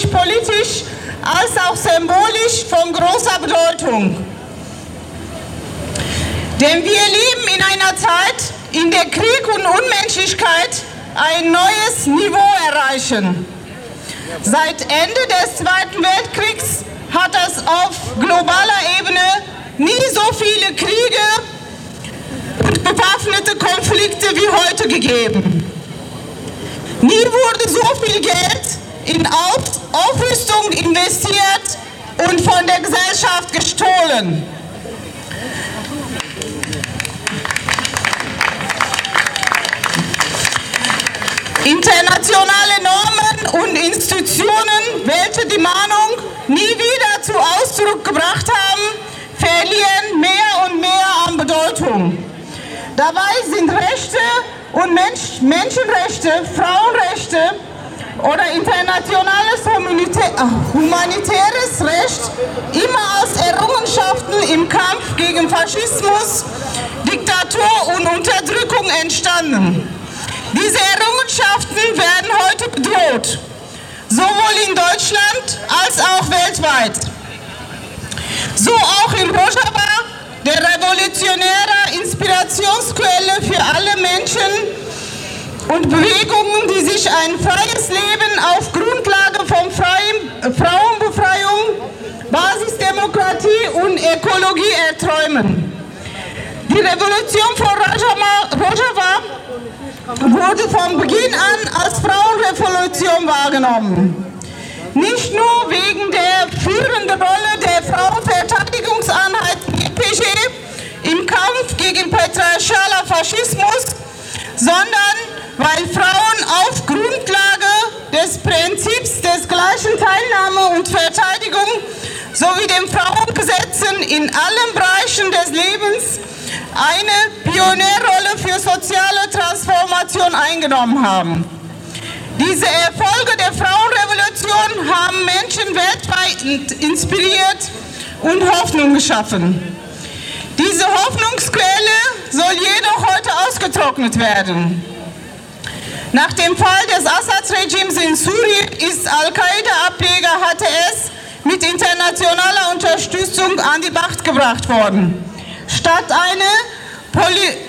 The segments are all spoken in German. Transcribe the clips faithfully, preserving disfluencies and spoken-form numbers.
politisch als auch symbolisch von großer Bedeutung. Denn wir leben in einer Zeit, in der Krieg und Unmenschlichkeit ein neues Niveau erreichen. Seit Ende des Zweiten Weltkriegs hat es auf globaler Ebene nie so viele Kriege und bewaffnete Konflikte wie heute gegeben. Nie wurde so viel Geld in Aufrüstung investiert und von der Gesellschaft gestohlen. Internationale Normen und Institutionen, welche die Mahnung nie wieder zu Ausdruck gebracht haben, verlieren mehr und mehr an Bedeutung. Dabei sind Rechte und Mensch Menschenrechte, Frauenrechte oder internationales humanitäres Recht immer als Errungenschaften im Kampf gegen Faschismus, Diktatur und Unterdrückung entstanden. Diese Errungenschaften werden heute bedroht, sowohl in Deutschland als auch weltweit. So auch in Rojava, der revolutionäre Inspirationsquelle für alle Menschen und Bewegungen, die sich ein freies Leben auf Grundlage von freien, Frauenbefreiung, Basisdemokratie und Ökologie erträumen. Die Revolution von Rojava wurde von Beginn an als Frauenrevolution wahrgenommen. Nicht nur wegen der führenden Rolle der Frauenverteidigungseinheit G P G im Kampf gegen patriarchaler Faschismus, sondern weil Frauen auf Grundlage des Prinzips des gleichen Teilnahme und Verteidigung sowie den Frauengesetzen in allen Bereichen des Lebens eine Pionierrolle für soziale Transformation eingenommen haben. Diese Erfolge der Frauenrevolution haben Menschen weltweit inspiriert und Hoffnung geschaffen. Diese Hoffnungsquelle soll jedoch heute ausgetrocknet werden. Nach dem Fall des Assad-Regimes in Syrien ist Al-Qaida-Ableger H T S mit internationaler Unterstützung an die Macht gebracht worden. Statt einer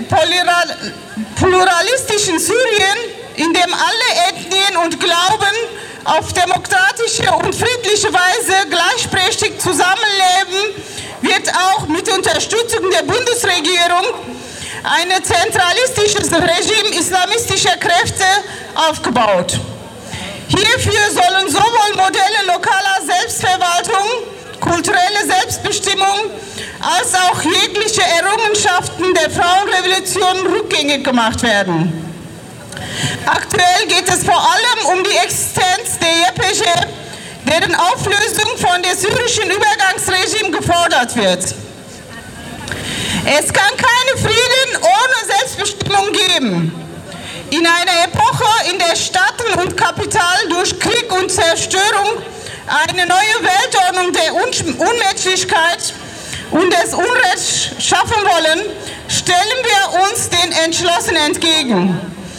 pluralistischen Syrien, in dem alle Ethnien und Glauben auf demokratische und friedliche Weise gleichberechtigt zusammenleben, wird auch mit Unterstützung der Bundesregierung ein zentralistisches Regime islamistischer Kräfte aufgebaut. Hierfür sollen sowohl Modelle lokaler Selbstverwaltung, kulturelle Selbstbestimmung als auch jegliche Errungenschaften der Frauenrevolution rückgängig gemacht werden. Aktuell geht es vor allem um die Existenz der J P G, deren Auflösung von der syrischen Übergangsregime gefordert wird. Es kann keinen Frieden ohne Selbstbestimmung geben. In einer Epoche, in der Staaten und Kapital durch Krieg und Zerstörung eine neue Weltordnung der Unmenschlichkeit und des Unrechts schaffen wollen, stellen wir uns den entschlossen entgegen.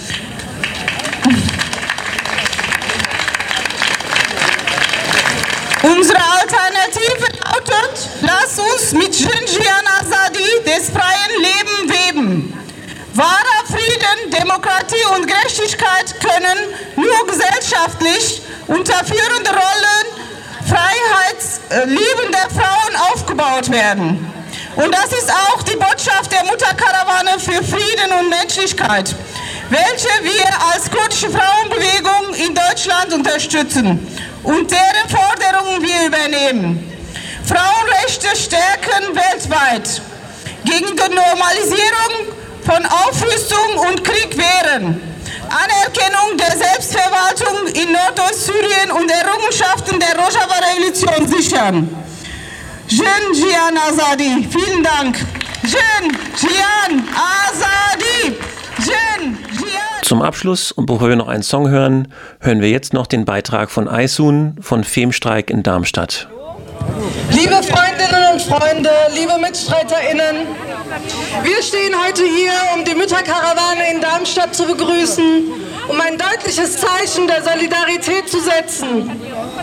Unsere Alternative lautet: Lass uns mit Jinjian Azadi des freien Lebens weben. Wahrer Frieden, Demokratie und Gerechtigkeit können nur gesellschaftlich unter führenden Rollen freiheitsliebender Frauen aufgebaut werden. Und das ist auch die Botschaft der Mutterkarawane für Frieden und Menschlichkeit, welche wir als kurdische Frauenbewegung in Deutschland unterstützen und deren Forderungen wir übernehmen. Frauenrechte stärken weltweit, gegen die Normalisierung von Aufrüstung und Krieg wehren, Anerkennung der Selbstverwaltung in Nordostsyrien und Errungenschaften der Rojava-Revolution sichern. Jinjian Azadi, vielen Dank. Jinjian Azadi. Jinjian. Zum Abschluss, und bevor wir noch einen Song hören, hören wir jetzt noch den Beitrag von Aysun von Femstreik in Darmstadt. Liebe Freundinnen und Freunde, liebe MitstreiterInnen, wir stehen heute hier, um die Mütterkarawane in Darmstadt zu begrüßen, um ein deutliches Zeichen der Solidarität zu setzen.